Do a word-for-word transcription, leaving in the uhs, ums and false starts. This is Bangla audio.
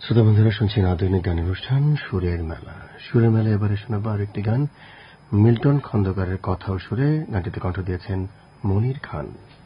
শ্রোতা বন্ধুরা, শুনছেন আধুনিক গান অনুষ্ঠান সুরের মেলা। সুরের মেলা এবারে শোনাবো আর একটি গান, মিল্টন খন্দকারের কথা ও সুরে। গানটিতে কণ্ঠ দিয়েছেন মনির খান।